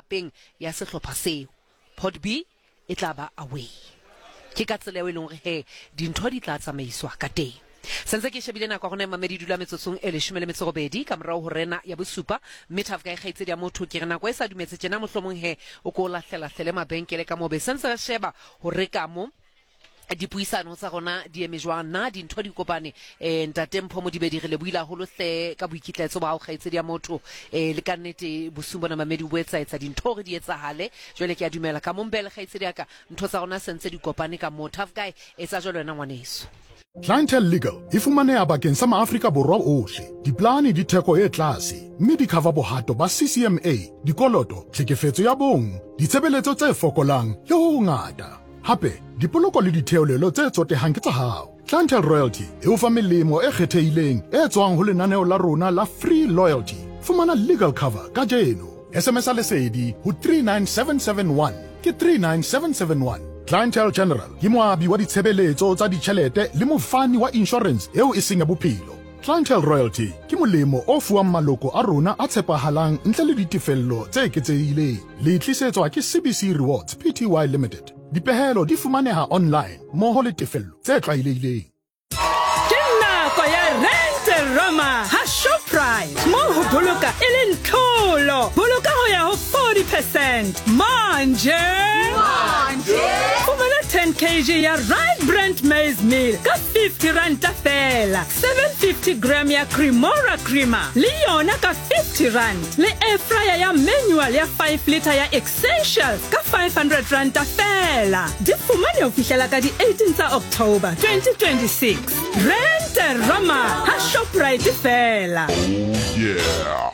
lapeng ya sehlopha seo. Pot B e tla ba away. Ke ka tsela eo e leng he dintho di tla tsamaiswa ka teng. Sentse ke shebile nako gone mamedi dula metsotsong e 18 ka morao ho rena ya bosupa mme Tough Guy kgaitsedi ya motho ke re nako e sa dumetse tjena mohlomong he o ko lahlela hlele mabenkele ka mobe sentse re sheba ho reka mo dipuisano tsa rona di eme jwang na dintho di kopane ntate Mpho mo di be di re le buila holo hle ka boikitlaetso ba ho kgaitsedi ya motho le ka nnete bosumbo na mamedi bo etsa dintho re di etsahale jwale ke a dumela ka mombele kgaitsedi ya ka ntho tsa rona sentse di kopane ka mo Tough Guy etsa jwalo wena ngwaneso. Clientele Legal e fumaneha bakeng sa maAfrika Borwa ohle. Diplane di theko e tlase, mme di cover bohato ba CCMA, dikoloto, tlhekefetso ya bong, ditshebeletso tse fokolang le ho ngata. Hape, dipoloko le ditheolelo tse tsotehang ke tsa hao. Clientele Royalty e o fa melemo e kgethehileng e tswang ho lenaneo la rona la Free Loyalty. Fumana legal cover ka jeno. SMS lesedi ho 39771 ke 39771. Clientele General ke moabi wa ditshebeletso tsa ditjhelete le mofani wa insurance eo e seng ya bophelo. Clientele Royalty ke molemo o fuwang maloko a rona a tshepahalang ntle le ditefello tse eketsehileng. Le tlisetswa ke CBC Rewards Pty Limited. Dipehelo di fumaneha online mmoho le tefello tse tlwaelehileng. Ke nako ya Rent Roma ha Shoprite mo ho boloka e le ntlolo. Boloka ho ya ho 40%. Manje Fumana 10 kg ya Right Brand Maize Meal ka 50 rand fela. 750 gram ya Cremora Crema le yona ka 50 rand. Le air fryer ya manual ya 5 liter ya Essentials ka 500 rand fela. Di fumane ho fihlela ka di 18 tsa October 2026. Rent Roma ha Shoprite fela. Yeah.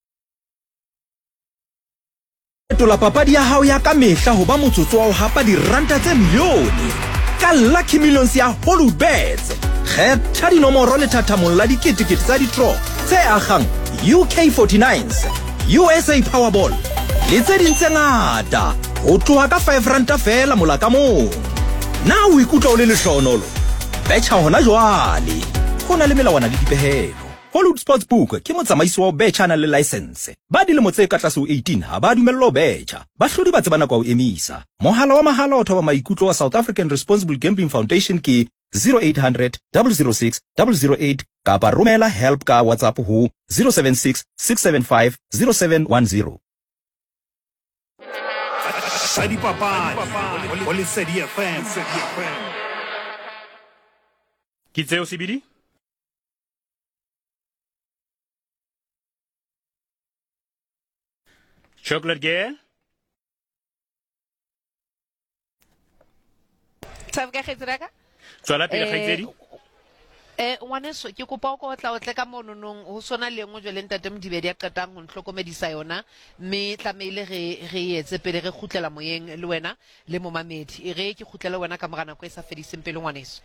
Tola papadi ya hao ya ka mehla ho ba motsotso wa ho hapa diranta tse milione ka Lucky Millions ya Holubets. Kgetha dinomoro le thathamong la diketekete tsa di-draw tse akgang UK49s, USA Powerball le tse ding tse ngata ho tloha ka 5 ranta fela mola ka mong. Na o ikutlwa o le lehlohonolo? Betcha hona jwale. Ho na le melawana le dipehelo. Hollywood Sportsbook ke motsamaisi wa betcha na le license. Ba dilemo tse ka tlase ho 18 ha ba dumellwa ho betcha. Bahlodi ba tsebana kwa ho emisa. Mohala wa mahala o thoba maikutlo wa South African Responsible Gambling Foundation ke 0800 006 008 kapa romela help ka WhatsApp ho 076 675 0710. Sadi Papadi, o Lesedi FM. Kitseo Sibidi? Chocolate girl? Tough Guy kgaitsedi ya ka? Tswala pele kgaitsedi? Ngwaneso ke kopa o tla o tle ka mononong ho sona le engwe jwale ntate Modibedi ya qetang ho nhlokomedisa yona mme tlameile re etse pele re khutlela moyeng le wena le momamedi e re ke khutlela wena ka morana ko e sa fediseng pele ngwaneso.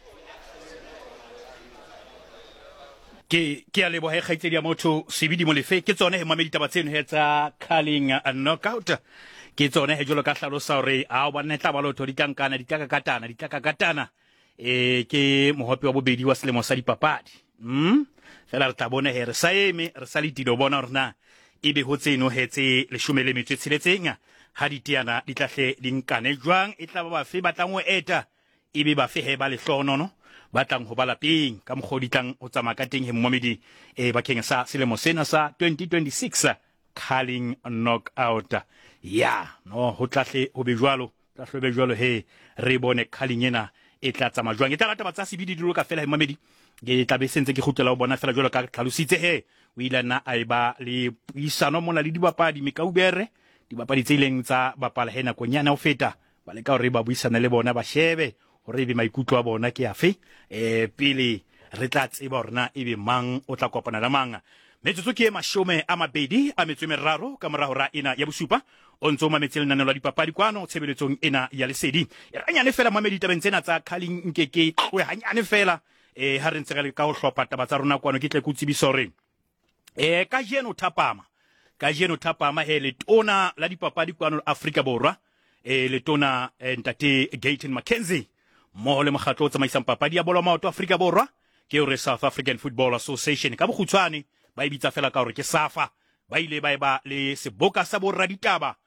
Ke a leboha kgaitsedi ya motho Sibidi Molefe ke tsone he mamedi taba tseno he tsa calling a knockout ke tsone he jolo ka hlalosa hore a ba nne tla ba lotho ditankana ditakakatana ke mohope wa bobedi wa selemo sa dipapadi fela re tla bona he re sa eme re sa le tilo bona rena ebe ho tseno he tse 16 ha ditiana di tlahle dinkane jwang e tla ba fe batlang ho eta ebe ba fe he ba le hlonono batlang ho bala ping ka moghoditlang ho tsamaya ka teng he momedi bakeng sa selemo sena sa 2026 calling knockout no ho tlahle ho be jwalo he re bone calling ena e tla tsamaya jwang e tla rata batsa Sibidi dilo ka fela he momedi ke tla be sentse ke khutlela ho bona fela jwalo ka tlhalositse he o ile na a ba le puisano mona le dibapadi Mekaubere dibapadi tse ileng tsa bapala he nako nyana ho feta ba le ka hore ba buisana le bona ba shebe hore be maikutlo a bona ke afe pele re tla tseba rena ebe mang o tla kopana la mang metsotso ke mashome a mabedi a metso e meraro ka morao ra ena ya bosupa o ntse o mametse lenaneo la dipapadi kwano tshebeletsong ena ya Lesedi e ranyane fela mamedi tabeng tsena tsa calling nkeke tloe hanyane fela ha re ntse re ka ho hlopha taba tsa rona kwano ke tle go tsebisa hore ka jeno thapama he le tona la dipapadi kwano Afrika Borwa le tona ntate Gayton Mackenzie mo le mokgatlo o tsamaisang papadi ya bolo maoto Afrika Borwa ke hore South African Football Association ka bokgutshwane ba ibitsa fela ka hore ke SAFA ba ile ba le seboka sa borra ditaba